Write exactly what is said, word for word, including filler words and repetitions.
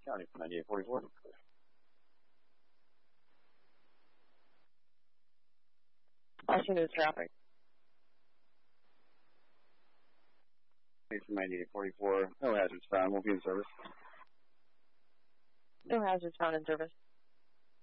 County for ninety-eight forty-four. Washington News traffic. From ninety-eight forty-four, no hazards found, will be in service. No hazards found in service.